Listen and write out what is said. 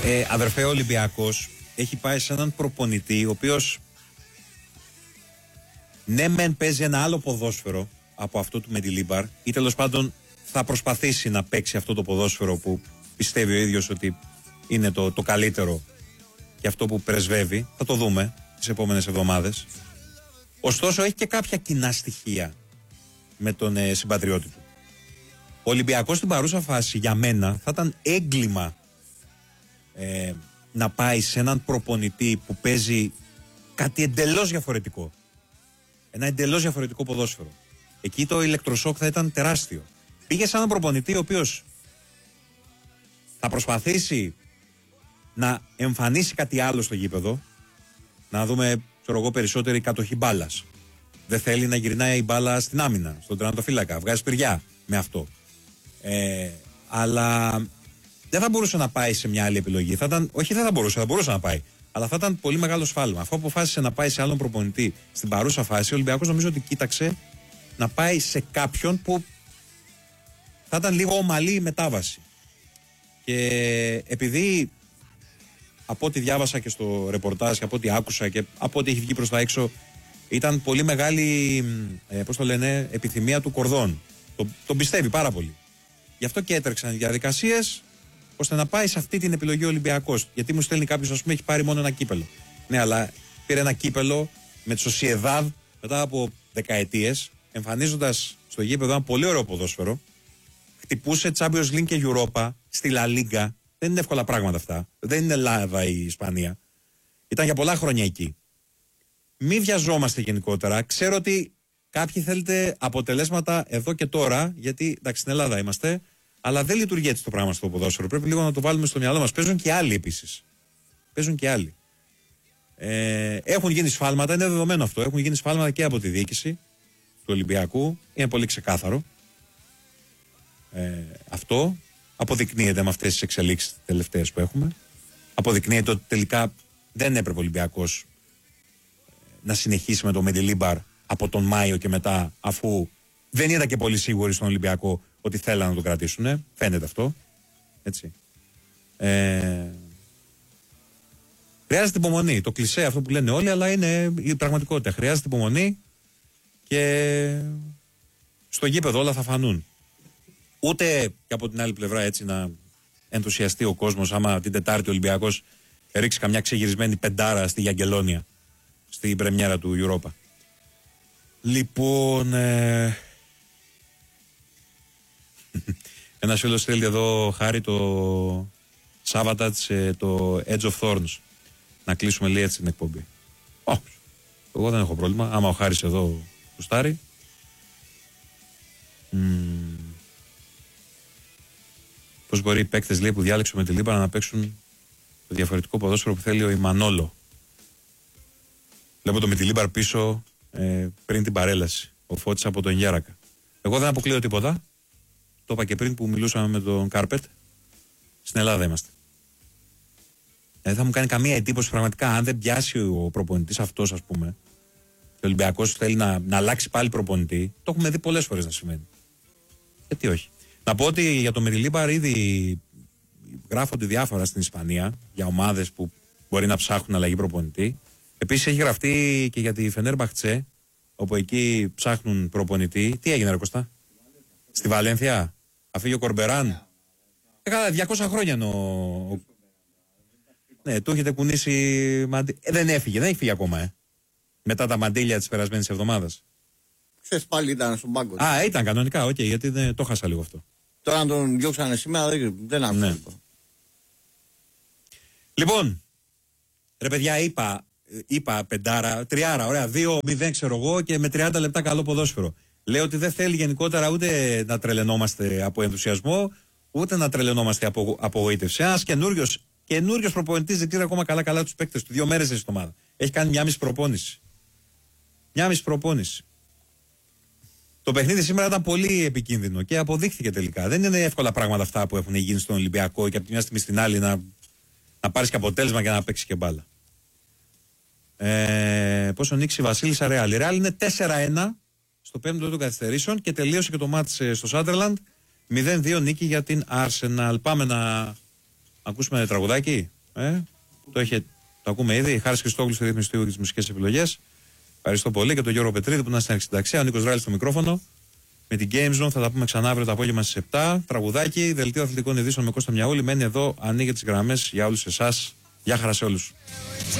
Αδερφέ, ο Ολυμπιακός έχει πάει σε έναν προπονητή ο οποίος ναι μεν παίζει ένα άλλο ποδόσφαιρο από αυτό του Μεντιλίμπαρ ή τέλος πάντων θα προσπαθήσει να παίξει αυτό το ποδόσφαιρο που πιστεύει ο ίδιος ότι είναι το καλύτερο και αυτό που πρεσβεύει. Θα το δούμε τις επόμενες εβδομάδες. Ωστόσο έχει και κάποια κοινά στοιχεία με τον συμπατριώτη του. Ο Ολυμπιακός στην παρούσα φάση για μένα θα ήταν έγκλημα να πάει σε έναν προπονητή που παίζει κάτι εντελώς διαφορετικό. Ένα εντελώς διαφορετικό ποδόσφαιρο. Εκεί το ηλεκτροσόκ θα ήταν τεράστιο. Πήγε σε έναν προπονητή ο οποίος θα προσπαθήσει να εμφανίσει κάτι άλλο στο γήπεδο, να δούμε περισσότερη κατοχή μπάλας. Δεν θέλει να γυρνάει η μπάλα στην άμυνα, στον τερματοφύλακα, βγάζει σπηριά με αυτό. Αλλά δεν θα μπορούσε να πάει σε μια άλλη επιλογή. Θα μπορούσε να πάει. Αλλά θα ήταν πολύ μεγάλο σφάλμα. Αφού αποφάσισε να πάει σε άλλον προπονητή στην παρούσα φάση, ο Ολυμπιακός νομίζω ότι κοίταξε να πάει σε κάποιον που θα ήταν λίγο ομαλή η μετάβαση. Και επειδή από ό,τι διάβασα και στο ρεπορτάζ και από ό,τι άκουσα και από ό,τι έχει βγει προς τα έξω, ήταν πολύ μεγάλη επιθυμία του Κορδόν. Τον πιστεύει πάρα πολύ. Γι' αυτό και έτρεξαν οι διαδικασίες ώστε να πάει σε αυτή την επιλογή ο Ολυμπιακός. Γιατί μου στέλνει κάποιος, ας πούμε, έχει πάρει μόνο ένα κύπελο. Ναι, αλλά πήρε ένα κύπελο με τη Σοσιεδάδ μετά από δεκαετίες, εμφανίζοντας στο γήπεδο ένα πολύ ωραίο ποδόσφαιρο. Χτυπούσε Champions League και Europa στη La Liga. Δεν είναι εύκολα πράγματα αυτά. Δεν είναι Ελλάδα ή Ισπανία. Ήταν για πολλά χρόνια εκεί. Μην βιαζόμαστε γενικότερα. Ξέρω ότι κάποιοι θέλετε αποτελέσματα εδώ και τώρα, γιατί εντάξει στην Ελλάδα είμαστε, αλλά δεν λειτουργεί έτσι το πράγμα στο ποδόσφαιρο. Πρέπει λίγο να το βάλουμε στο μυαλό μας. Παίζουν και άλλοι επίσης. Παίζουν και άλλοι. Έχουν γίνει σφάλματα, είναι δεδομένο αυτό. Έχουν γίνει σφάλματα και από τη διοίκηση του Ολυμπιακού. Είναι πολύ ξεκάθαρο. Αυτό αποδεικνύεται με αυτές τις εξελίξεις τελευταίες που έχουμε. Αποδεικνύεται ότι τελικά δεν έπρεπε ο Ολυμπιακός να συνεχίσει με το Μεντιλίμπαρ από τον Μάιο και μετά, αφού δεν ήταν και πολύ σίγουροι στον Ολυμπιακό ότι θέλαν να το κρατήσουν. Φαίνεται αυτό. Έτσι. Χρειάζεται υπομονή. Το κλισέ αυτό που λένε όλοι, αλλά είναι η πραγματικότητα. Χρειάζεται υπομονή και στο γήπεδο όλα θα φανούν. Ούτε και από την άλλη πλευρά έτσι να ενθουσιαστεί ο κόσμος άμα την Τετάρτη ο Ολυμπιακός ρίξει καμιά ξεγυρισμένη πεντάρα στη Γιαγκελόνια στην πρεμιέρα του Europa. Λοιπόν, ένας φίλος στέλνει εδώ, Χάρη, το Σάββατατς, το Edge of Thorns. Να κλείσουμε λίγο έτσι την εκπομπή. Εγώ δεν έχω πρόβλημα. Άμα ο Χάρης εδώ κουστάρει. Πώς μπορεί οι παίκτες, λέει, που διάλεξε με τη Λίμπα να παίξουν το διαφορετικό ποδόσφαιρο που θέλει ο Ιμανόλο. Βλέπω το Μιτιλίμπαρ πίσω πριν την παρέλαση. Ο Φώτης από τον Γιάρακα. Εγώ δεν αποκλείω τίποτα. Το είπα και πριν που μιλούσαμε με τον Κάρπετ. Στην Ελλάδα είμαστε. Δεν θα μου κάνει καμία εντύπωση πραγματικά αν δεν πιάσει ο προπονητής αυτός, ας πούμε. Και ο Ολυμπιακός θέλει να αλλάξει πάλι προπονητή. Το έχουμε δει πολλές φορές να σημαίνει. Γιατί όχι. Να πω ότι για το Μιτιλίμπαρ ήδη γράφονται διάφορα στην Ισπανία για ομάδες που μπορεί να ψάχνουν αλλαγή προπονητή. Επίσης έχει γραφτεί και για τη Φενέρμπαχτσε, όπου εκεί ψάχνουν προπονητή. Τι έγινε, ρε Κωστά? Στη Βαλένθια. Αφήγει ο Κορμπεράν. Καλά, 200 χρόνια ναι, του έχετε κουνήσει δεν έφυγε ακόμα, μετά τα μαντήλια της περασμένης εβδομάδας. Χθες πάλι ήταν στον πάγκο. Ήταν κανονικά, γιατί δεν το χάσα λίγο αυτό. Τώρα αν τον διώξανε σήμερα δεν άκουσα. Ναι. Λοιπόν, ρε παιδιά, είπα πεντάρα, τριάρα, ωραία, 2-0 ξέρω εγώ και με 30 λεπτά καλό ποδόσφαιρο. Λέω ότι δεν θέλει γενικότερα ούτε να τρελαινόμαστε από ενθουσιασμό, ούτε να τρελαινόμαστε από απογοήτευση. Ένας καινούριος προπονητής δεν ξέρει ακόμα καλά τους παίκτες του. 2 μέρες στην ομάδα. Έχει κάνει μια μισή προπόνηση. Το παιχνίδι σήμερα ήταν πολύ επικίνδυνο και αποδείχθηκε τελικά. Δεν είναι εύκολα πράγματα αυτά που έχουν γίνει στον Ολυμπιακό και από τη μια στιγμή στην άλλη να πάρεις και αποτέλεσμα και να παίξεις και μπάλα. Πόσο νίκησε η Βασίλισσα Ρεάλ? Η Ρεάλ είναι 4-1 στο 5ο των καθυστερήσεων και τελείωσε και το μάτς στο Σάντερλαντ. 0-2 νίκη για την Arsenal. Πάμε να Ακούσουμε τραγουδάκι. Το ακούμε ήδη. Χάρη Χριστόγλου στη ρύθμιση του και τι μουσικές επιλογές. Ευχαριστώ πολύ και τον Γιώργο Πετρίδη που ήταν στην αρχισυνταξία. Ο Νίκος Ράλης στο μικρόφωνο. Με την Game Zone θα τα πούμε ξανά αύριο το απόγευμα στις 7. Τραγουδάκι, δελτίο αθλητικών ειδήσεων με Κώστα Μιαούλη. Μένει εδώ, ανοίγει τις γραμμές για όλους εσάς. Γεια χαρά σε όλους.